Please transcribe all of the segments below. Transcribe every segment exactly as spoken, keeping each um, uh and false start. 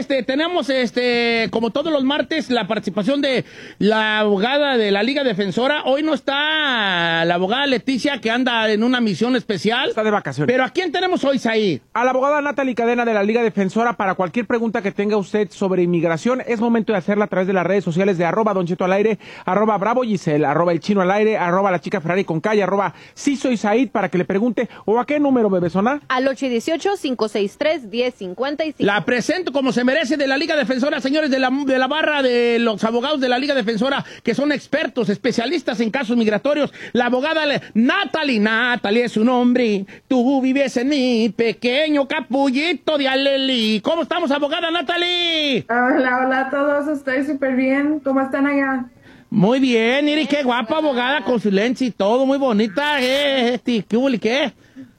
este, tenemos, este, como todos los martes, la participación de la abogada de la Liga Defensora. Hoy no está la abogada Leticia, que anda en una misión especial. Está de vacaciones. Pero ¿a quién tenemos hoy, Said? A la abogada Natalie Cadena de la Liga Defensora. Para cualquier pregunta que tenga usted sobre inmigración, es momento de hacerla a través de las redes sociales de arroba Don Cheto al aire, arroba Bravo Giselle, arroba El Chino al aire, arroba La Chica Ferrari con calle, arroba Sí Soy Said, para que le pregunte. ¿O a qué número, bebezona? Al ocho uno ocho, cinco seis tres, uno cero cinco cinco. La presento como se merece de la Liga Defensora, señores, de la, de la barra de los abogados de la Liga Defensora, que son expertos, especialistas en casos migratorios. La abogada le, Natalie, Natalie es su nombre. Tú vives en mi pequeño capullito de Aleli. ¿Cómo estamos, abogada Natalie? Hola, hola a todos, estoy súper bien. ¿Cómo están allá? Muy bien, Iri, qué guapa abogada, con su lente y todo, muy bonita. Eh, este, ¿qué hubo, qué?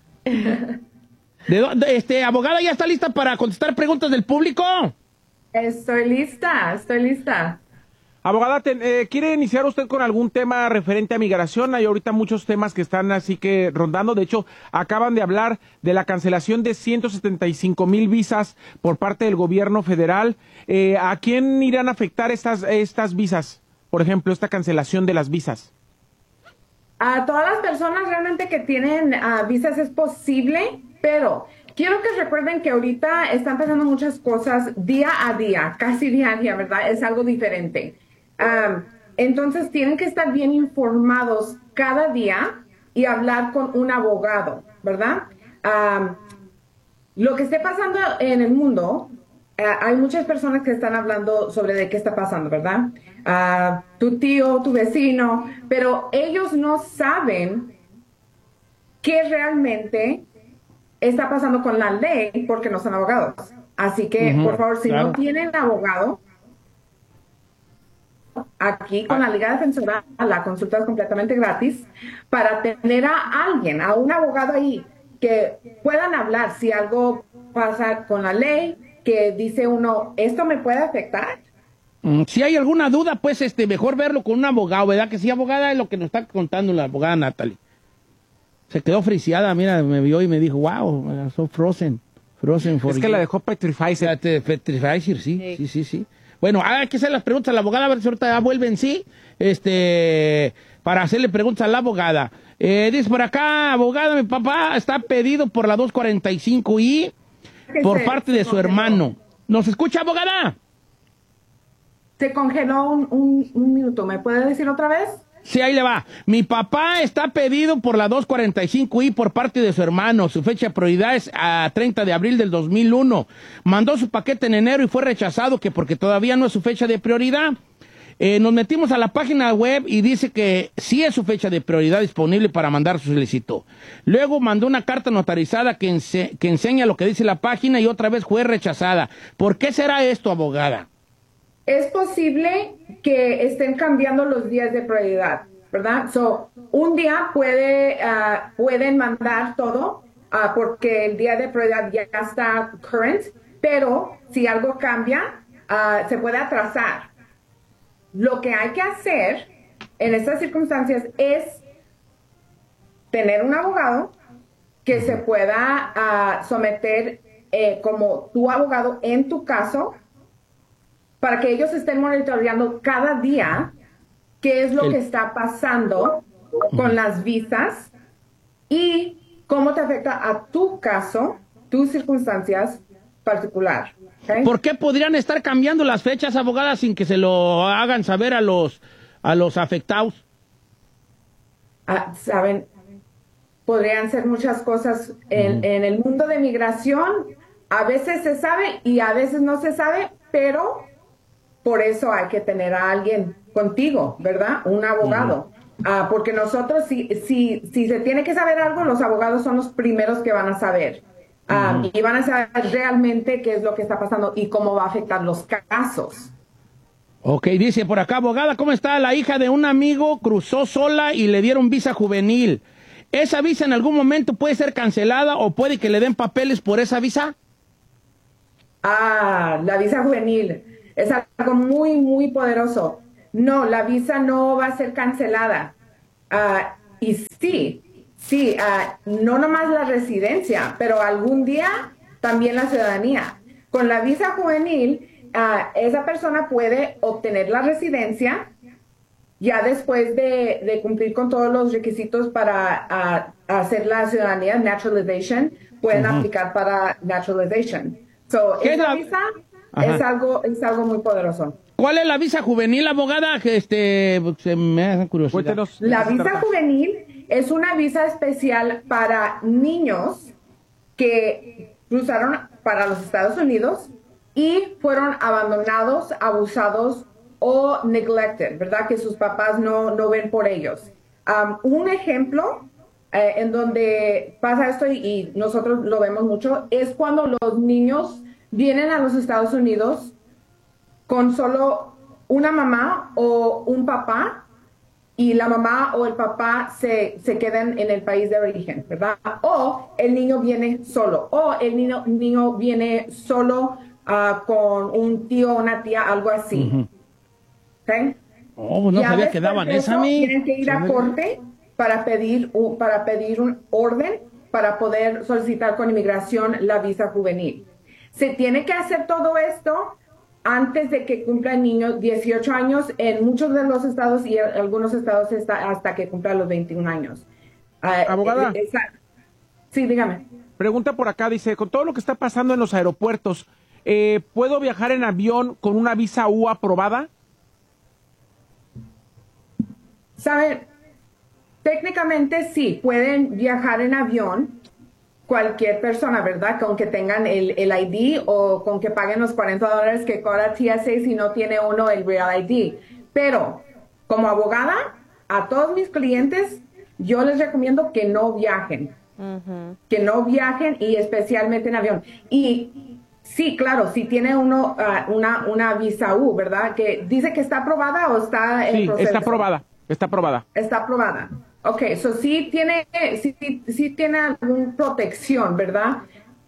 De, de, este, abogada, ¿ya está lista para contestar preguntas del público? Estoy lista, estoy lista. Abogada, te, eh, ¿quiere iniciar usted con algún tema referente a migración? Hay ahorita muchos temas que están así que rondando. De hecho, acaban de hablar de la cancelación de ciento setenta y cinco mil visas por parte del gobierno federal. Eh, ¿A quién irán a afectar estas, estas visas? Por ejemplo, esta cancelación de las visas. A todas las personas realmente que tienen uh, visas es posible, pero quiero que recuerden que ahorita están pasando muchas cosas día a día, casi día a día, ¿verdad? Es algo diferente. Um, entonces tienen que estar bien informados cada día y hablar con un abogado, ¿verdad? Um, lo que esté pasando en el mundo, uh, hay muchas personas que están hablando sobre de qué está pasando, ¿verdad? Uh, tu tío, tu vecino, pero ellos no saben qué realmente está pasando con la ley porque no son abogados. Así que, uh-huh, por favor, si claro. no tienen abogado, aquí con la Liga Defensora, la consulta es completamente gratis, para tener a alguien, a un abogado ahí, que puedan hablar si algo pasa con la ley, que dice uno, ¿esto me puede afectar? Mm, si hay alguna duda, pues este mejor verlo con un abogado, ¿verdad? Que sí, abogada, es lo que nos está contando la abogada Natalie. Se quedó friseada, mira, me vio y me dijo, wow, so frozen. Frozen for es que you. La dejó petrified. Petrified, sí, sí, sí, sí, sí. Bueno, hay que hacer las preguntas a la abogada, a ver si ahorita ya vuelven, sí, este, para hacerle preguntas a la abogada. Eh, dice por acá, abogada, mi papá está pedido por la dos cuarenta y cinco I por parte de su hermano. ¿Nos escucha, abogada? Se congeló un, un, un minuto, ¿me puede decir otra vez? Sí, ahí le va. Mi papá está pedido por la dos cuarenta y cinco I por parte de su hermano. Su fecha de prioridad es a treinta de abril del dos mil uno. Mandó su paquete en enero y fue rechazado que porque todavía no es su fecha de prioridad. Eh, nos metimos a la página web y dice que sí es su fecha de prioridad disponible para mandar su solicitud. Luego mandó una carta notarizada que, ense que enseña lo que dice la página y otra vez fue rechazada. ¿Por qué será esto, abogada? Es posible que estén cambiando los días de prioridad, ¿verdad? So, un día puede, uh, pueden mandar todo uh, porque el día de prioridad ya está current, pero si algo cambia, uh, se puede atrasar. Lo que hay que hacer en estas circunstancias es tener un abogado que se pueda uh, someter eh, como tu abogado en tu caso, para que ellos estén monitoreando cada día qué es lo el... que está pasando con las visas y cómo te afecta a tu caso, tus circunstancias particular. ¿Okay? ¿Por qué podrían estar cambiando las fechas, abogadas, sin que se lo hagan saber a los, a los afectados? Ah, Saben, podrían ser muchas cosas en, mm. en el mundo de migración. A veces se sabe y a veces no se sabe, pero por eso hay que tener a alguien contigo, ¿verdad? Un abogado. Uh-huh. uh, porque nosotros, si, si, si se tiene que saber algo, los abogados son los primeros que van a saber. Uh, uh-huh. Y van a saber realmente qué es lo que está pasando y cómo va a afectar los casos. Ok, dice por acá, abogada, ¿cómo está? La hija de un amigo cruzó sola y le dieron visa juvenil. ¿Esa visa en algún momento puede ser cancelada o puede que le den papeles por esa visa? Ah, la visa juvenil. Es algo muy, muy poderoso. No, la visa no va a ser cancelada. Uh, y sí, sí, uh, no nomás la residencia, pero algún día también la ciudadanía. Con la visa juvenil, uh, esa persona puede obtener la residencia ya después de, de cumplir con todos los requisitos para uh, hacer la ciudadanía, naturalization, pueden uh-huh. aplicar para naturalization. So, ¿Qué esa es la... visa es algo, es algo muy poderoso. ¿Cuál es la visa juvenil, abogada? Que este, se me hace curiosidad. Cuéntenos. La visa juvenil es una visa especial para niños que cruzaron para los Estados Unidos y fueron abandonados, abusados o neglected, ¿verdad? Que sus papás no, no ven por ellos. Um, un ejemplo eh, en donde pasa esto y, y nosotros lo vemos mucho es cuando los niños vienen a los Estados Unidos con solo una mamá o un papá y la mamá o el papá se, se quedan en el país de origen, ¿verdad? O el niño viene solo, o el niño, niño viene solo uh, con un tío o una tía, algo así. Uh-huh. ¿Okay? Oh, pues no ya sabía que daban esa a mí. Tienen que ir a corte para pedir, un, para pedir un orden para poder solicitar con inmigración la visa juvenil. Se tiene que hacer todo esto antes de que cumpla el niño dieciocho años, en muchos de los estados y en algunos estados está hasta que cumpla los veintiún años. Uh, Abogada. Esa, sí, dígame. Pregunta por acá, dice, con todo lo que está pasando en los aeropuertos, eh, ¿puedo viajar en avión con una visa U aprobada? ¿Saben? Técnicamente sí, pueden viajar en avión cualquier persona, ¿verdad? Con que tengan el, el I D o con que paguen los cuarenta dólares que cobra T S A si no tiene uno el Real I D. Pero como abogada, a todos mis clientes, yo les recomiendo que no viajen. Uh-huh. Que no viajen y especialmente en avión. Y sí, claro, si tiene uno uh, una, una visa U, ¿verdad? Que dice que está aprobada o está en sí, proceso. está aprobada, está aprobada. Está aprobada. Ok, so sí tiene, sí, sí tiene alguna protección, ¿verdad?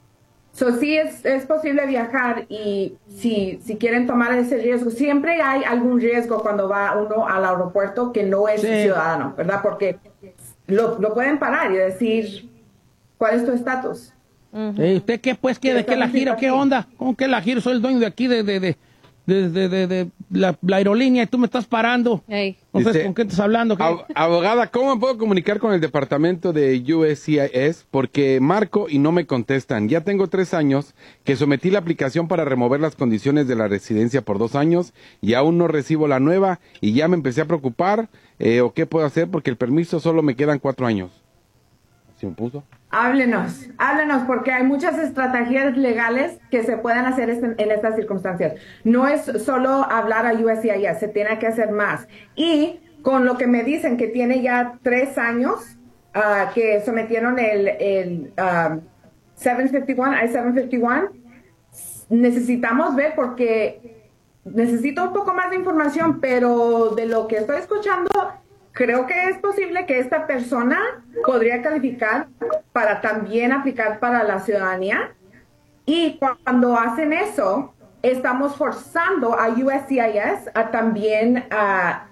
So sí es, es posible viajar y si, si quieren tomar ese riesgo, siempre hay algún riesgo cuando va uno al aeropuerto que no es sí. ciudadano, ¿verdad? Porque lo, lo pueden parar y decir, ¿cuál es tu estatus? Uh-huh. ¿Y usted qué, pues, qué, de qué la gira? ¿Qué onda? ¿Cómo que la gira? Soy el dueño de aquí, de... de, de... De, de, de, de la, la aerolínea y tú me estás parando. Hey. No sé con qué estás hablando. ¿Qué? Ab- abogada, ¿cómo me puedo comunicar con el departamento de U S C I S? Porque marco y no me contestan. Ya tengo tres años que sometí la aplicación para remover las condiciones de la residencia por dos años y aún no recibo la nueva y ya me empecé a preocupar. Eh, ¿O qué puedo hacer? Porque el permiso solo me quedan cuatro años. ¿Sí me puso? Háblenos, háblenos, porque hay muchas estrategias legales que se pueden hacer en estas circunstancias. No es solo hablar a U S C I S, se tiene que hacer más. Y con lo que me dicen que tiene ya tres años uh, que sometieron el, el um, setecientos cincuenta y uno, I setecientos cincuenta y uno, necesitamos ver porque necesito un poco más de información, pero de lo que estoy escuchando, creo que es posible que esta persona podría calificar para también aplicar para la ciudadanía. Y cuando hacen eso, estamos forzando a U S C I S a también a,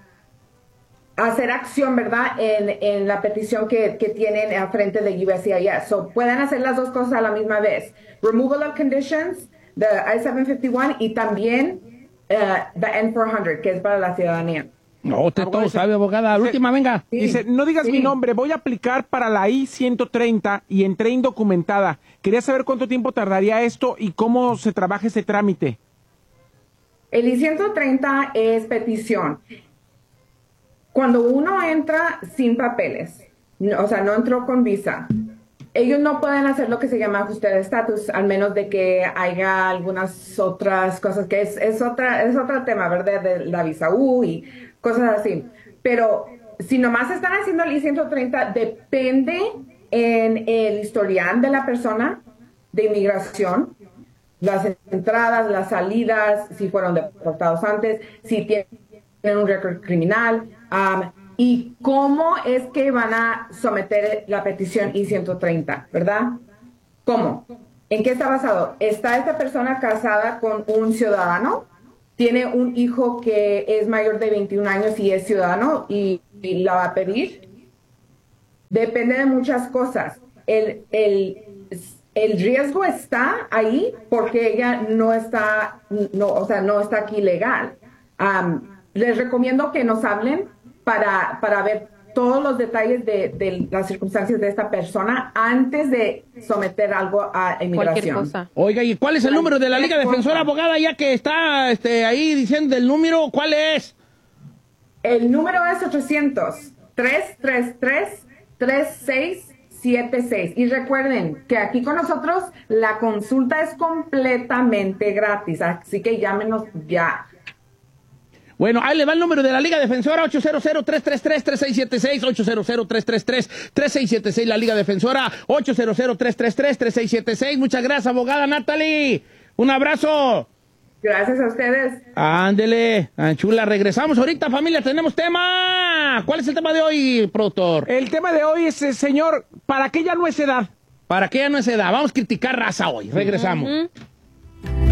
a hacer acción, ¿verdad?, en, en la petición que, que tienen a frente de U S C I S. So, pueden hacer las dos cosas a la misma vez. Removal of conditions, the I setecientos cincuenta y uno, y también uh, the N cuatrocientos, que es para la ciudadanía. No, usted todo dice, sabe, abogada. La última, venga. Sí, dice, no digas sí. mi nombre, voy a aplicar para la I ciento treinta y entré indocumentada. Quería saber cuánto tiempo tardaría esto y cómo se trabaja ese trámite. El I ciento treinta es petición. Cuando uno entra sin papeles, o sea, no entró con visa, ellos no pueden hacer lo que se llama ajuste de estatus, al menos de que haya algunas otras cosas, que es, es, otra, es otro tema, ¿verdad? De la visa U y cosas así. Pero si nomás están haciendo el I ciento treinta, depende en el historial de la persona de inmigración, las entradas, las salidas, si fueron deportados antes, si tienen un récord criminal, um, y cómo es que van a someter la petición I ciento treinta, ¿verdad? ¿Cómo? ¿En qué está basado? ¿Está esta persona casada con un ciudadano? ¿Tiene un hijo que es mayor de veintiún años y es ciudadano y, y la va a pedir? Depende de muchas cosas. El, el, el riesgo está ahí porque ella no está, no, o sea, no está aquí legal. Um, les recomiendo que nos hablen para, para ver todos los detalles de, de las circunstancias de esta persona antes de someter algo a inmigración. Cualquier cosa. Oiga, ¿y cuál es el número de la Liga Defensora, abogada, ya que está este, ahí diciendo el número? ¿Cuál es? El número es ochocientos, tres tres tres, tres seis siete seis. Y recuerden que aquí con nosotros la consulta es completamente gratis, así que llámenos ya. Bueno, ahí le va el número de la Liga Defensora, ocho cero cero, tres tres tres, tres seis siete seis, ocho cero cero, tres tres tres, tres seis siete seis, la Liga Defensora, ocho cero cero, tres tres tres, tres seis siete seis. Muchas gracias, abogada Natalie. Un abrazo. Gracias a ustedes. Ándele, chula. Regresamos ahorita, familia. Tenemos tema. ¿Cuál es el tema de hoy, productor? El tema de hoy es, eh, señor, ¿para qué ya no es edad? ¿Para qué ya no es edad? Vamos a criticar raza hoy. Regresamos. Uh-huh.